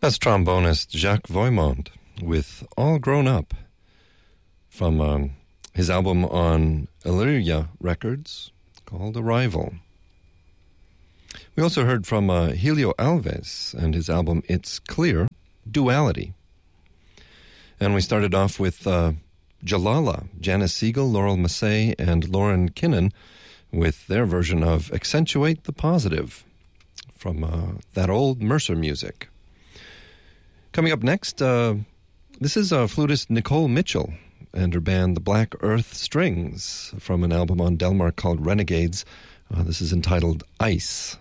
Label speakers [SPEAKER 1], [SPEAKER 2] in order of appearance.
[SPEAKER 1] That's trombonist Jacques Voimont with All Grown Up from his album on Illyria Records called Arrival. We also heard from Helio Alves and his album It's Clear, Duality. And we started off with Jalala, Janice Siegel, Laurel Massey, and Lauren Kinnan with their version of Accentuate the Positive from that old Mercer music. Coming up next, this is flutist Nicole Mitchell and her band The Black Earth Strings from an album on Delmark called Renegades. This is entitled Ice.